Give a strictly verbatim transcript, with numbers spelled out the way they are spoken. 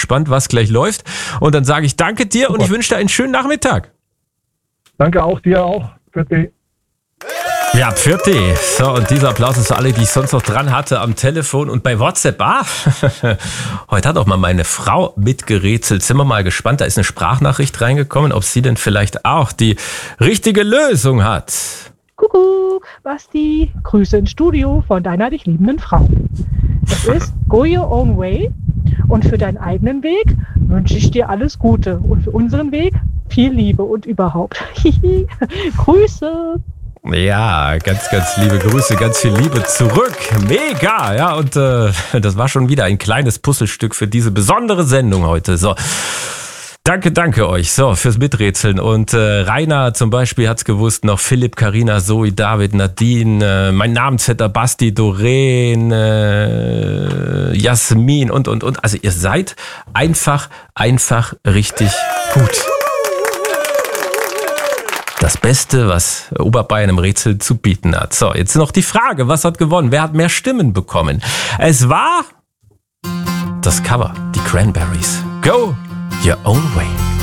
gespannt, was gleich läuft. Und dann sage ich danke dir und ich wünsche dir einen schönen Nachmittag. Danke auch dir auch. Für die. Ja, Pfirti. So, und dieser Applaus ist für alle, die ich sonst noch dran hatte am Telefon und bei WhatsApp. Ah, heute hat auch mal meine Frau mitgerätselt. Sind wir mal gespannt. Da ist eine Sprachnachricht reingekommen, ob sie denn vielleicht auch die richtige Lösung hat. Kuckuck, Basti. Grüße ins Studio von deiner dich liebenden Frau. Es ist Go Your Own Way. Und für deinen eigenen Weg wünsche ich dir alles Gute. Und für unseren Weg viel Liebe und überhaupt. Grüße. Ja, ganz, ganz liebe Grüße, ganz viel Liebe zurück. Mega, ja, und äh, das war schon wieder ein kleines Puzzlestück für diese besondere Sendung heute. So, danke, danke euch, so, fürs Miträtseln. Und äh, Rainer zum Beispiel hat's gewusst, noch Philipp, Carina, Zoe, David, Nadine, äh, mein Namensvetter Basti, Doreen, äh, Jasmin und, und, und. Also ihr seid einfach, einfach richtig gut. Das Beste, was Oberbayern im Rätsel zu bieten hat. So, jetzt noch die Frage, was hat gewonnen? Wer hat mehr Stimmen bekommen? Es war das Cover, die Cranberries. Go your own way.